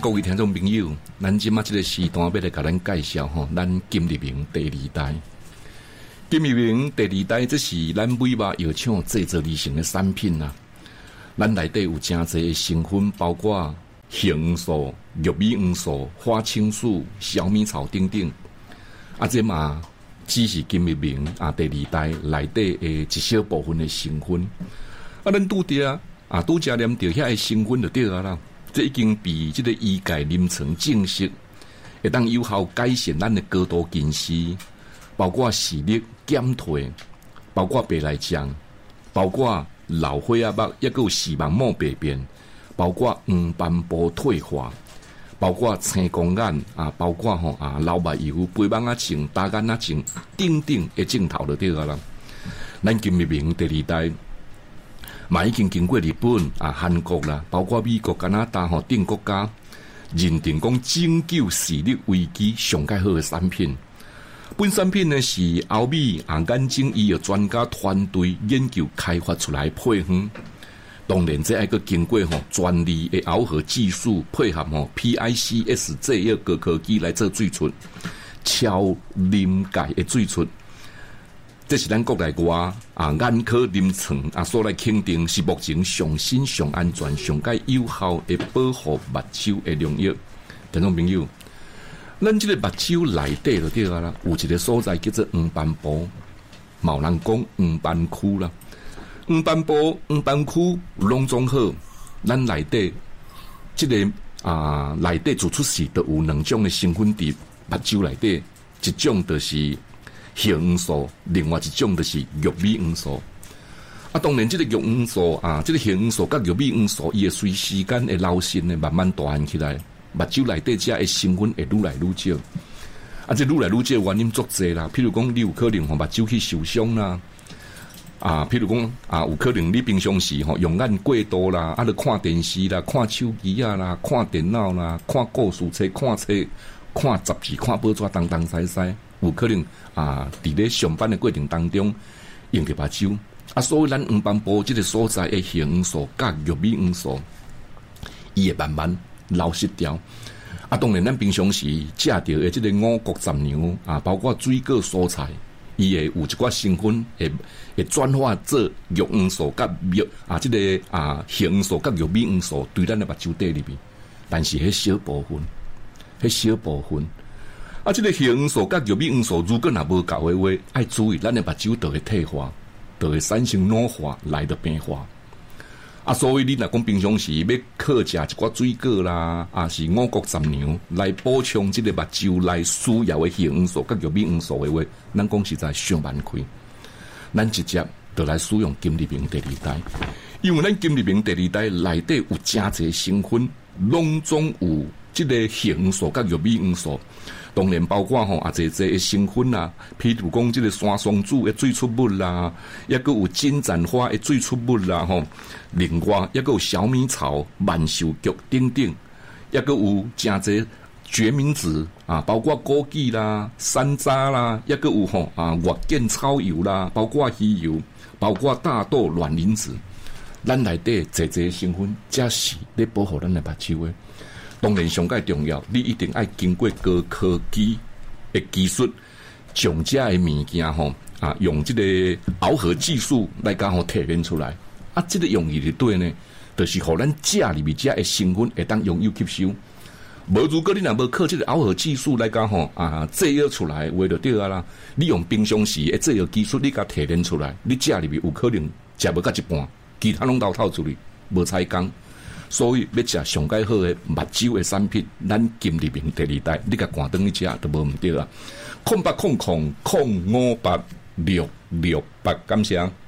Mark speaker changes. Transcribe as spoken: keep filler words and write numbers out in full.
Speaker 1: 各位听众朋友，咱今麦这个时段要来给咱介绍吼，咱金立明第二代。金立明第二代，这是咱美肉药厂制作而成的产品啊。咱内底有真侪的成分，包括杏黄素、玉米黄素、花青素、小米草等等。啊，这嘛只是金立明啊第二代内底的一小部分的成分。啊，咱拄着啊，拄则念着遐个成分就对啊啦。这已经比这个医界临床证实，会当有效改善咱的高度近视，包括视力减退，包括白内障，包括老花眼目，也有视网膜病变，包括黄斑部退化，包括青光眼啊，包括吼啊老目油、肥眼啊症、大眼啊症等等的症头就对啊啦。咱金立明第二代。嘛已经经过日本啊、韩国啦，包括美国、加拿大吼等国家认定讲拯救视力危机上介好的产品。本产品呢是欧美啊眼睛医药专家团队研究开发出来配方。当然，这还个经过吼专利的螯合技术配合吼 P I C S 这样高科技来做最出超临界的最出。这是咱国内外啊眼科临床啊所来肯定是目前上新、上安全、上介有效的保护目睭的良药。听众朋友，咱这个目睭内底就对啊啦，有一个所在叫做黄斑部，某人讲黄斑区啦。黄斑部、黄斑区拢总好，咱内底这个啊内底做出事都有两种的成分伫目睭内底，一种就是杏黄素，另外一种就是玉米黄素。啊，当然，这个玉黄素啊，这个杏黄素甲玉米黄素，伊会随时间的流失呢，慢慢大汉起来，目睭内底这的成分会愈来愈少。啊，这愈来愈少原因足侪啦，譬如讲，你有可能吼目睭去受伤啦，啊，譬如讲啊，有可能你平常时吼用眼过度啦，啊，你看电视啦、看手机啊啦、看电脑啦、看故事册、看册、看杂志、看报纸，东东西西。有可能啊，伫咧上班的过程当中用着目睭啊，所以咱黄斑部这个所在的杏黄素甲玉米黄素，伊会慢慢流失掉。啊，当然咱平常时食着的这个五谷杂粮啊，包括水果蔬菜，伊会有一寡成分会会转化做玉黄素甲玉啊，这个啊杏黄素甲玉米黄素对咱的目睭底里面，但是迄小部分，迄小部分。啊，这个杏黄素甲玉米黄素如果若无够的话，爱注意咱的目睭就会退化，就会产生老化，来得变化。啊，所以你若讲平常时要靠食一寡水果啦，啊是五谷杂粮来补充这个目睭来需要的杏黄素甲玉米黄素的话，咱讲实在上万开。咱直接就来使用金立明第二代，因为咱金立明第二代内底有真侪成分，拢总有这个杏黄素甲玉米黄素。当然包括吼啊，这这的成分啦，譬如讲这个山松子的最出物啦，也个有金盏花的最出物啦吼，另外也个有小米草、万寿菊等等，也个有真侪决明子啊，包括枸杞啦、山楂啦，也个有吼啊月见草油啦，包括鱼油，包括大豆卵磷脂，咱内底这这成分，才是咧保护咱的目睭的。当然，上介重要，你一定要经过高科技的技术，将这的物件吼啊，用这个螯合技术来甲吼提炼出来。啊，这个用意是对呢，就是互咱食里面这的成分会当拥有吸收。无如果你若无靠这个螯合技术来甲吼啊制约出来，话就对啊啦。你用平常时的制约技术，你甲提炼出来，你食里面有可能食无到一半，其他拢倒透出去，无采工。所以要食上介好的目睭的产品，咱金立明第二代，你甲赶灯去食都无毋对啊！空八空空空五八六六八，感谢。